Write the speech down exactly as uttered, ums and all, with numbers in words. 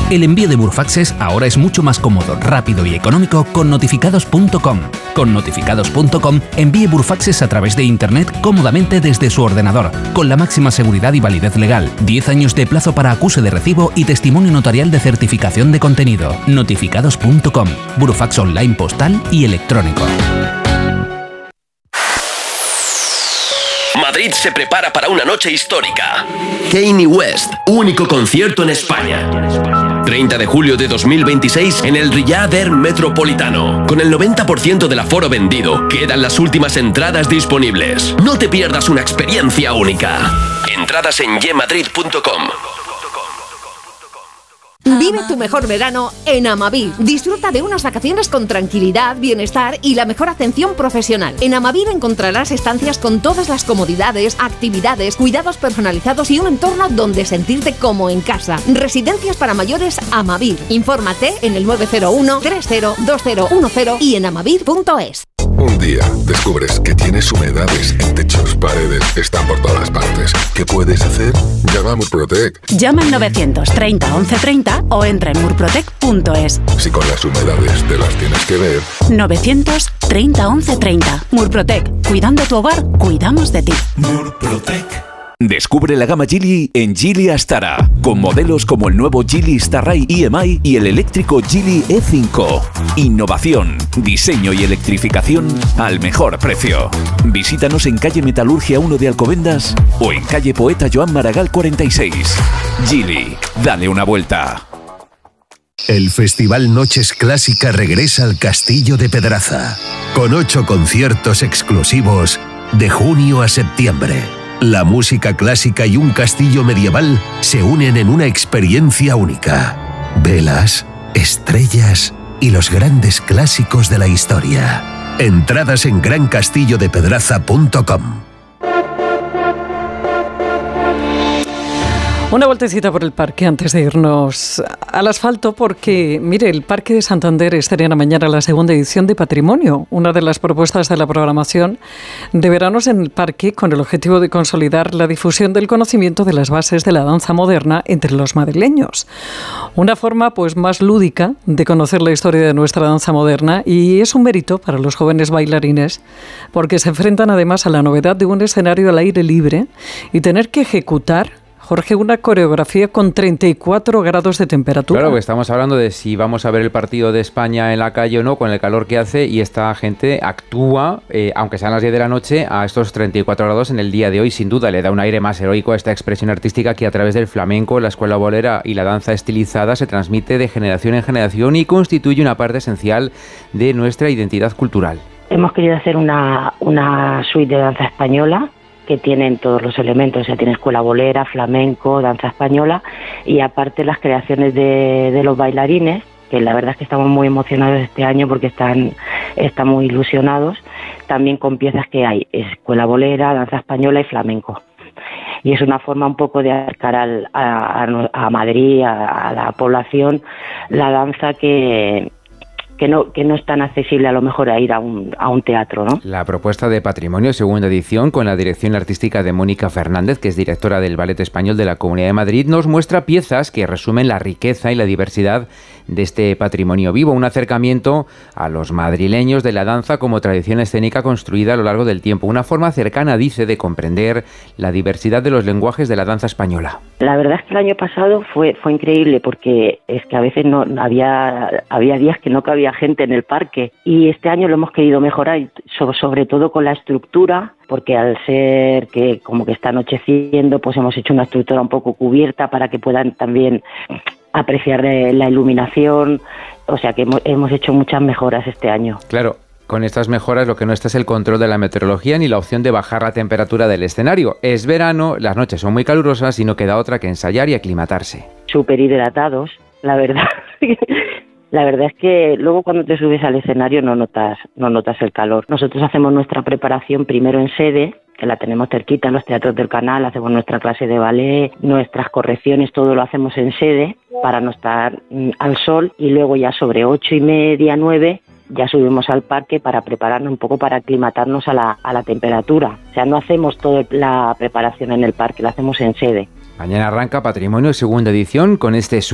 El envío de Burfaxes ahora es mucho más cómodo, rápido y económico con notificados punto com. Con notificados punto com envíe Burfaxes a través de Internet cómodamente desde su ordenador, con la máxima seguridad y validez legal, diez años de plazo para acuse de recibo y testimonio notarial de certificación de contenido. notificados punto com, Burfax online postal y electrónico. Madrid se prepara para una noche histórica. Kanye West, único concierto en España. treinta de julio de dos mil veintiséis en el Riyadh Air Metropolitano. Con el noventa por ciento del aforo vendido, quedan las últimas entradas disponibles. No te pierdas una experiencia única. Entradas en ye madrid punto com. Vive tu mejor verano en Amavir. Disfruta de unas vacaciones con tranquilidad, bienestar y la mejor atención profesional. En Amavir encontrarás estancias con todas las comodidades, actividades, cuidados personalizados y un entorno donde sentirte como en casa. Residencias para mayores Amavir. Infórmate en el nueve cero uno, tres cero, dos cero uno cero y en amavir punto es. Un día descubres que tienes humedades en techos, paredes, están por todas partes. ¿Qué puedes hacer? Llama a Murprotec. Llama al novecientos treinta once treinta o entra en murprotec punto es. Si con las humedades te las tienes que ver. novecientos treinta once treinta. Murprotec. Cuidando tu hogar, cuidamos de ti. Murprotec. Descubre la gama Geely en Geely Astara, con modelos como el nuevo Geely Starray E M I y el eléctrico Geely E cinco. Innovación, diseño y electrificación al mejor precio. Visítanos en calle Metalurgia uno de Alcobendas o en calle Poeta Joan Maragall cuarenta y seis. Geely, dale una vuelta. El Festival Noches Clásica regresa al Castillo de Pedraza, con ocho conciertos exclusivos de junio a septiembre. La música clásica y un castillo medieval se unen en una experiencia única. Velas, estrellas y los grandes clásicos de la historia. Entradas en gran castillo de pedraza punto com. Una vueltecita por el parque antes de irnos al asfalto porque, mire, el Parque de Santander estrena mañana la segunda edición de Patrimonio, una de las propuestas de la programación de veranos en el parque con el objetivo de consolidar la difusión del conocimiento de las bases de la danza moderna entre los madrileños. Una forma pues más lúdica de conocer la historia de nuestra danza moderna y es un mérito para los jóvenes bailarines porque se enfrentan además a la novedad de un escenario al aire libre y tener que ejecutar, Jorge, una coreografía con treinta y cuatro grados de temperatura. Claro, que estamos hablando de si vamos a ver el partido de España en la calle o no, con el calor que hace, y esta gente actúa, eh, aunque sean las diez de la noche, a estos treinta y cuatro grados en el día de hoy. Sin duda, le da un aire más heroico a esta expresión artística que a través del flamenco, la escuela bolera y la danza estilizada se transmite de generación en generación y constituye una parte esencial de nuestra identidad cultural. Hemos querido hacer una, una suite de danza española que tienen todos los elementos, o sea, tiene escuela bolera, flamenco, danza española y aparte las creaciones de, de los bailarines, que la verdad es que estamos muy emocionados este año porque están, están muy ilusionados, también con piezas que hay, escuela bolera, danza española y flamenco. Y es una forma un poco de acercar al, a, a Madrid, a, a la población, la danza que... Que no, que no es tan accesible a lo mejor a ir a un, a un teatro, ¿no? La propuesta de Patrimonio, segunda edición, con la dirección artística de Mónica Fernández, que es directora del Ballet Español de la Comunidad de Madrid, nos muestra piezas que resumen la riqueza y la diversidad de este patrimonio vivo, un acercamiento a los madrileños de la danza como tradición escénica construida a lo largo del tiempo, una forma cercana, dice, de comprender la diversidad de los lenguajes de la danza española. La verdad es que el año pasado fue, fue increíble porque es que a veces no había, había días que no cabía gente en el parque y este año lo hemos querido mejorar sobre, sobre todo con la estructura, porque al ser que como que está anocheciendo pues hemos hecho una estructura un poco cubierta para que puedan también apreciar la iluminación, o sea que hemos, hemos hecho muchas mejoras este año. Claro. Con estas mejoras lo que no está es el control de la meteorología ni la opción de bajar la temperatura del escenario. Es verano, las noches son muy calurosas y no queda otra que ensayar y aclimatarse. Súper hidratados, la verdad. La verdad es que luego cuando te subes al escenario no notas, no notas el calor. Nosotros hacemos nuestra preparación primero en sede, que la tenemos cerquita en los teatros del canal, hacemos nuestra clase de ballet, nuestras correcciones, todo lo hacemos en sede para no estar mm, al sol y luego ya sobre ocho y media, nueve ya subimos al parque para prepararnos un poco para aclimatarnos a la, a la temperatura. O sea, no hacemos toda la preparación en el parque, la hacemos en sede. Mañana arranca Patrimonio, segunda edición, con este